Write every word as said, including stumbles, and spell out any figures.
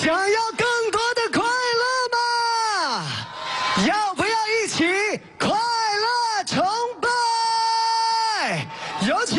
想要更多的快乐吗？要不要一起快乐崇拜？有请。